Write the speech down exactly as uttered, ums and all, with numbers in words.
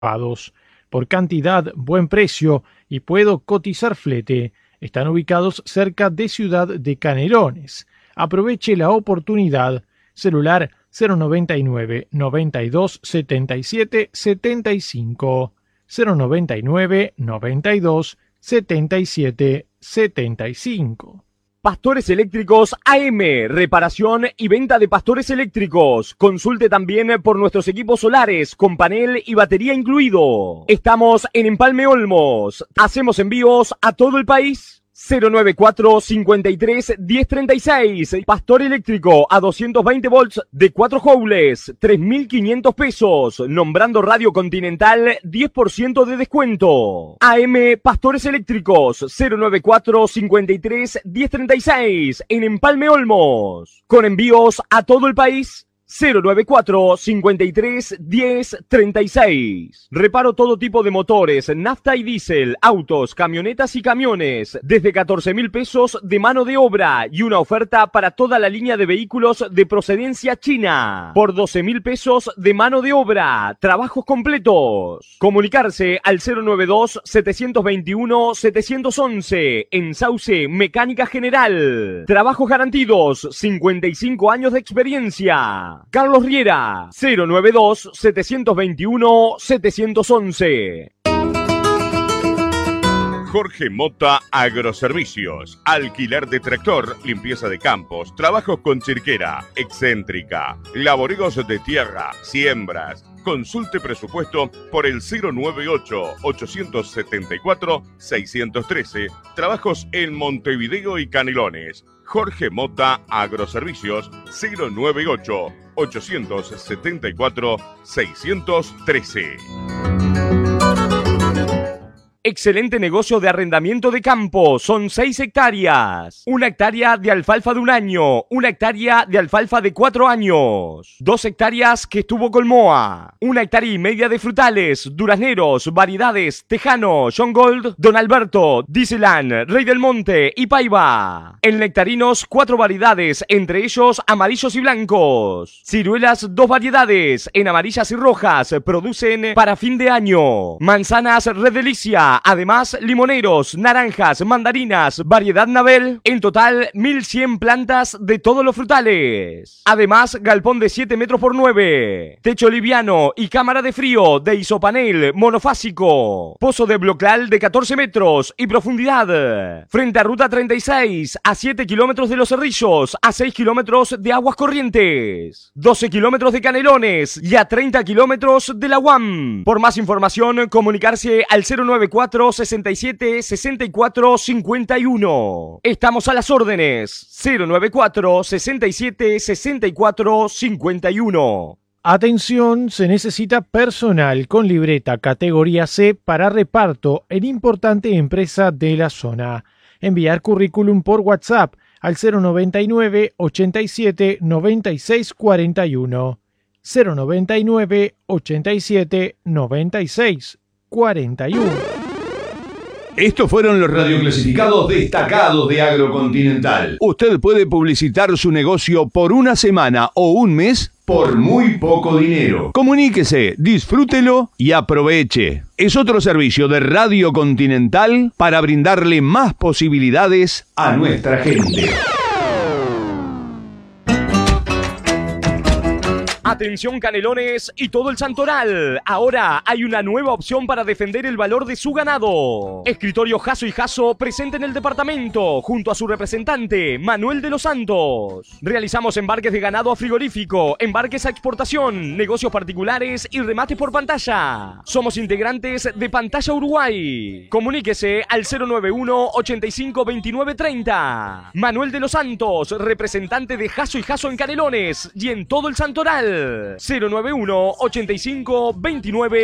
por cantidad, buen precio y puedo cotizar flete. Están ubicados cerca de Ciudad de Canelones. Aproveche la oportunidad. Celular cero noventa y nueve, noventa y dos, setenta y siete, setenta y cinco. cero noventa y nueve, noventa y dos, setenta y siete, setenta y cinco. Pastores Eléctricos A M, reparación y venta de pastores eléctricos. Consulte también por nuestros equipos solares con panel y batería incluido. Estamos en Empalme Olmos. Hacemos envíos a todo el país. cero nueve cuatro, cincuenta y tres, diez treinta y seis. Pastor eléctrico a doscientos veinte volts de cuatro joules, tres mil quinientos pesos. Nombrando Radio Continental, diez por ciento de descuento. A M Pastores Eléctricos, cero nueve cuatro, cincuenta y tres, diez treinta y seis. En Empalme Olmos. Con envíos a todo el país. cero nueve cuatro, cincuenta y tres, diez treinta y seis. Reparo todo tipo de motores, nafta y diésel, autos, camionetas y camiones. Desde catorce mil pesos de mano de obra y una oferta para toda la línea de vehículos de procedencia china. Por doce mil pesos de mano de obra. Trabajos completos. Comunicarse al cero nueve dos, setecientos veintiuno, setecientos once. En Sauce Mecánica General. Trabajos garantidos. cincuenta y cinco años de experiencia. Carlos Riera, cero nueve dos, setecientos veintiuno, setecientos once. Jorge Mota Agroservicios. Alquiler de tractor, limpieza de campos, trabajos con chirquera, excéntrica, laboregos de tierra, siembras. Consulte presupuesto por el cero nueve ocho, ochocientos setenta y cuatro, seiscientos trece. Trabajos en Montevideo y Canelones. Jorge Mota Agroservicios, cero nueve ocho, ochocientos setenta y cuatro, seiscientos trece. Excelente negocio de arrendamiento de campo. Son seis hectáreas. Una hectárea de alfalfa de un año. Una hectárea de alfalfa de cuatro años. Dos hectáreas que estuvo Colmoa. Una hectárea y media de frutales, durazneros, variedades, tejano, John Gold, Don Alberto, Dieseland, Rey del Monte y Paiva. En nectarinos, cuatro variedades, entre ellos amarillos y blancos. Ciruelas, dos variedades, en amarillas y rojas, producen para fin de año. Manzanas Red Delicia. Además, limoneros, naranjas, mandarinas, variedad Nabel, en total mil cien plantas de todos los frutales. Además, galpón de siete metros por nueve, techo liviano y cámara de frío de isopanel monofásico, pozo de Bloclal de catorce metros y profundidad. Frente a Ruta treinta y seis, a siete kilómetros de Los Cerrillos, a seis kilómetros de Aguas Corrientes, doce kilómetros de Canelones y a treinta kilómetros de la U A M. Por más información, comunicarse al cero nueve cuatro, sesenta y siete, sesenta y cuatro, cincuenta y uno. Estamos a las órdenes. cero nueve cuatro, sesenta y siete, sesenta y cuatro, cincuenta y uno. Atención, se necesita personal con libreta categoría C para reparto en importante empresa de la zona. Enviar currículum por WhatsApp al cero noventa y nueve, ochenta y siete, noventa y seis cuarenta y uno. cero noventa y nueve, ochenta y siete, noventa y seis cuarenta y uno. Estos fueron los radioclasificados destacados de Agrocontinental. Usted puede publicitar su negocio por una semana o un mes por muy poco dinero. Comuníquese, disfrútelo y aproveche. Es otro servicio de Radio Continental para brindarle más posibilidades a nuestra gente. Atención Canelones y todo el Santoral. Ahora hay una nueva opción para defender el valor de su ganado. Escritorio Jasso y Jasso presente en el departamento junto a su representante Manuel de los Santos. Realizamos embarques de ganado a frigorífico, embarques a exportación, negocios particulares y remates por pantalla. Somos integrantes de Pantalla Uruguay. Comuníquese al cero nueve uno, ochenta y cinco, veintinueve, treinta. Manuel de los Santos, representante de Jasso y Jasso en Canelones y en todo el Santoral. cero nueve uno, ochenta y cinco, veintinueve